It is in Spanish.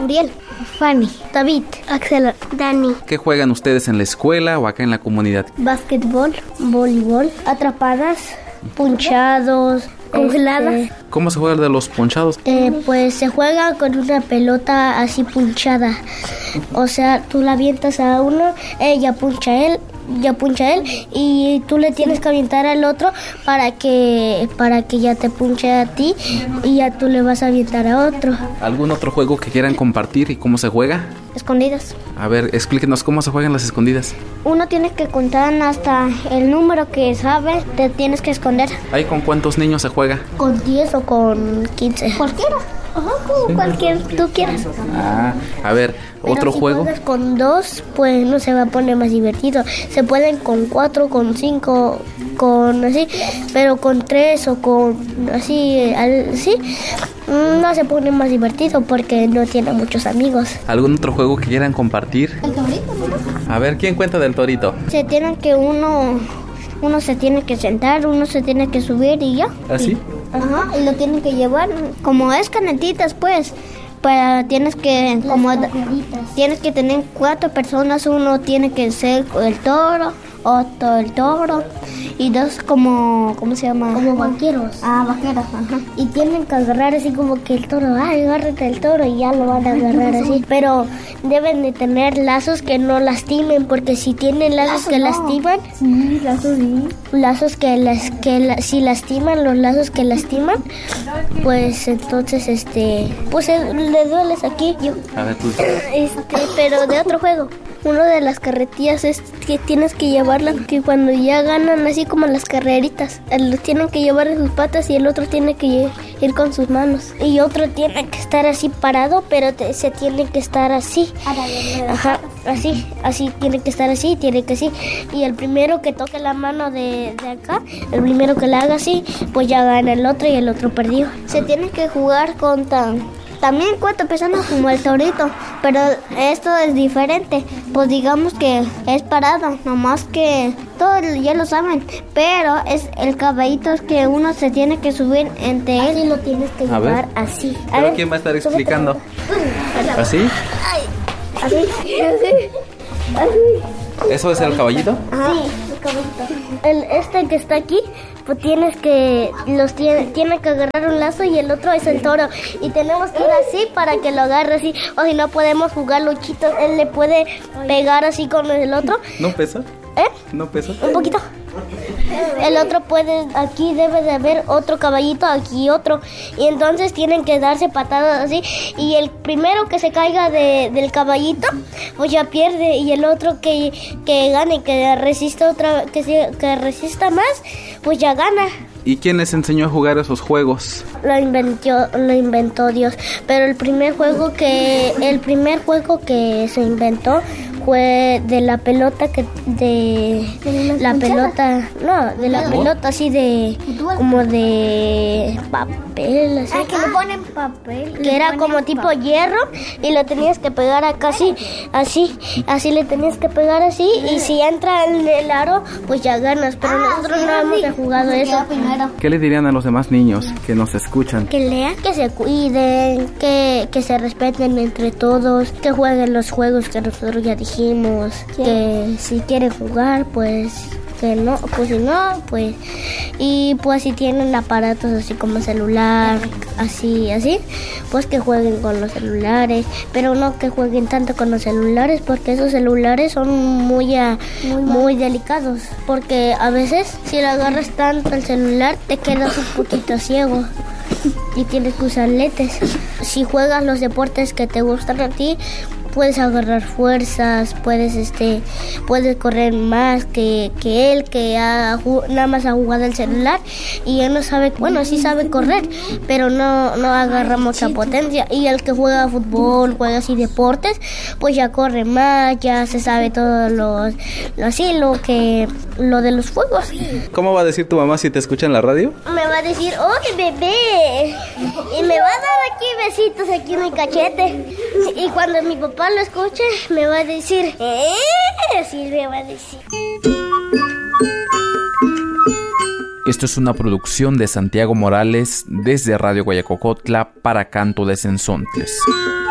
Uriel, Fanny, David, Axel, Dani. ¿Qué juegan ustedes en la escuela o acá en la comunidad? Básquetbol, voleibol, atrapadas, punchados, congeladas. ¿Cómo se juega el de los ponchados? Pues se juega con una pelota así punchada. O sea, tú la avientas a uno, ella puncha a él y tú le tienes que aventar al otro para que ya te punche a ti y ya tú le vas a aventar a otro. ¿Algún otro juego que quieran compartir y cómo se juega? Escondidas. A ver, explíquenos cómo se juegan las escondidas. Uno tiene que contar hasta el número que sabe, te tienes que esconder. ¿Ahí con cuántos niños se juega? Con 10 o con 15. Cualquiera. Ajá, con cualquier tú quieras. A ver, pero otro si juego. Juegas con 2, pues no se va a poner más divertido. Se pueden con 4, con 5, con así, pero con 3 o con así, no se pone más divertido porque no tiene muchos amigos. ¿Algún otro juego que quieran compartir? El torito, ¿no? A ver, ¿quién cuenta del torito? Se tienen que uno se tiene que sentar, uno se tiene que subir y ya. ¿Así? Ajá, y lo tienen que llevar, como es canetitas pues, tienes que tener 4 personas, uno tiene que ser el toro, otro el toro y 2 ¿cómo se llama? Como vaqueros. Vaqueros, ajá. Y tienen que agarrar así como que el toro, agárrate el toro y ya lo van a agarrar así. Pero deben de tener lazos que no lastimen, porque si tienen lazos que lastiman, sí, lazos que si lastiman, los lazos que lastiman, pues entonces pues le dueles aquí. A ver, tú. Pero de otro juego. Uno de las carretillas es que tienes que llevarla, que cuando ya ganan así como las carreritas, los tienen que llevar en sus patas y el otro tiene que ir con sus manos. Y otro tiene que estar así parado, pero se tiene que estar así. Ajá, así tiene que estar así, Y el primero que toque la mano de acá, el primero que la haga así, pues ya gana el otro y el otro perdió. Se tiene que jugar con también 4 personas como el torito, pero esto es diferente, pues digamos que es parada, nomás que todos ya lo saben, pero es el caballito es que uno se tiene que subir entre él y lo tienes que llevar así. ¿Pero quién va a estar explicando? ¿Así? Así. ¿Eso es el caballito? Sí, el caballito. Que está aquí, pues tiene que agarrar un lazo y el otro es el toro. Y tenemos que ir así para que lo agarre así. O si no podemos jugar luchitos, él le puede pegar así con el otro. ¿No pesa? ¿No pesa? Un poquito. El otro aquí debe de haber otro caballito, aquí otro. Y entonces tienen que darse patadas así. Y el primero que se caiga del caballito, pues ya pierde. Y el otro que gane, que resista que resista más, pues ya gana. ¿Y quién les enseñó a jugar esos juegos? Lo inventó Dios. Pero el primer juego que se inventó fue de la pelota pelota así de como de papel, así. Que le ponen papel. Que era como tipo hierro y lo tenías que pegar acá así le tenías que pegar así y si entra en el aro pues ya ganas, pero nosotros no hemos jugado eso. ¿Qué le dirían a los demás niños que nos escuchan? Que lean, que se cuiden, que se respeten entre todos, que jueguen los juegos que nosotros ya dijimos, que si quieren jugar pues que no, pues si no, pues y pues si tienen aparatos así como celular, así, pues que jueguen con los celulares, pero no que jueguen tanto con los celulares porque esos celulares son muy delicados, porque a veces si le agarras tanto el celular te quedas un poquito ciego y tienes que usar lentes. Si juegas los deportes que te gustan a ti, puedes agarrar fuerzas, puedes correr más que él, que nada más ha jugado el celular y él no sabe, bueno, sí sabe correr, pero no agarra mucha potencia. Y el que juega fútbol, juega así deportes, pues ya corre más, ya se sabe todo lo de los juegos. ¿Cómo va a decir tu mamá si te escucha en la radio? Me va a decir, ¡oye, bebé! Y me va a dar aquí besitos aquí en mi cachete. Y cuando mi papá lo escuche, me va a decir, así me va a decir. Esto es una producción de Santiago Morales desde Radio Guayacocotla para Canto de Sensontles.